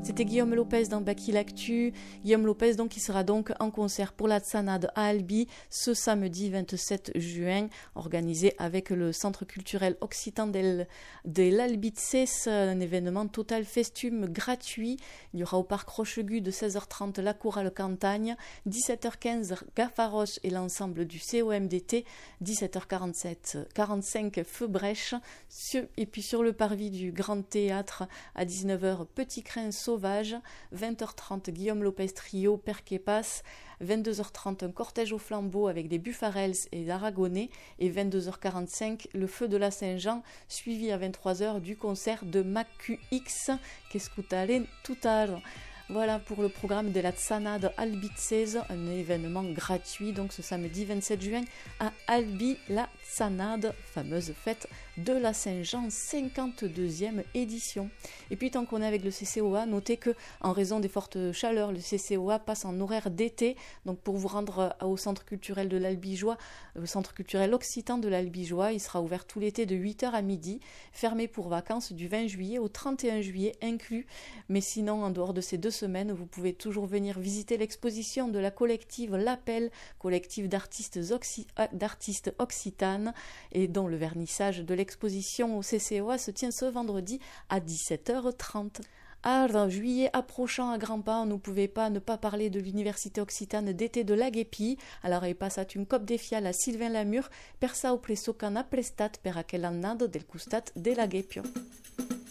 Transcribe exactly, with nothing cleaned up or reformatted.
C'était Guillaume Lopez dans Baki l'Actu. Guillaume Lopez donc qui sera donc en concert pour la Tsanade à Albi ce samedi vingt-sept juin, organisé avec le Centre culturel occitan del, de l'Albitzès, un événement total festum gratuit. Il y aura au parc Rochegu de seize heures trente la chorale Cantagne, dix-sept heures quinze Gafaroche et l'ensemble du C O M D T, dix-sept heures quarante-sept, quarante-cinq Feu Brèche, et puis sur le parvis du Grand Théâtre à dix-neuf heures Petit Crin Sauvage, vingt heures trente Guillaume Lopez Trio, Perquepas, vingt-deux heures trente un cortège au flambeau avec des Buffarels et d'Aragonais, et vingt-deux heures quarante-cinq le Feu de la Saint-Jean, suivi à vingt-trois heures du concert de Mac Q X, qu'escutale tutto. Voilà pour le programme de la Tsanade Albitzès, un événement gratuit donc ce samedi vingt-sept juin à Albi, la Tsanade, fameuse fête de la Saint-Jean, cinquante-deuxième édition. Et puis tant qu'on est avec le C C O A, notez que en raison des fortes chaleurs, le C C O A passe en horaire d'été, donc pour vous rendre au centre culturel de l'Albigeois, le centre culturel occitan de l'Albigeois, il sera ouvert tout l'été de huit heures à midi, fermé pour vacances du vingt juillet au trente et un juillet inclus, mais sinon en dehors de ces deux semaine, vous pouvez toujours venir visiter l'exposition de la collective L'Appel, collective d'artistes, oxy- d'artistes occitanes, et dont le vernissage de l'exposition au C C O A se tient ce vendredi à dix-sept heures trente. Alors, juillet approchant à grands pas, on ne pouvait pas ne pas parler de l'université occitane d'été de l'Aguépi. Alors, il passe à une cop de fial à Sylvain Lamure, per sa au presso can a prestat per aquel annado del custat de l'Aguepio.